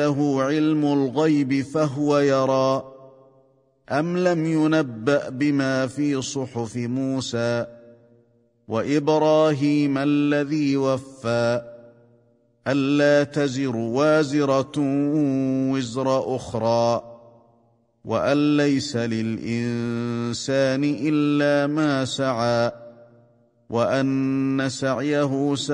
له علم الغيب فهو يرى أم لم ينبأ بما في صحف موسى وإبراهيم الذي وفى ألا تزر وازرة وزر أخرى وأن ليس للإنسان إلا ما سعى وأن سعيه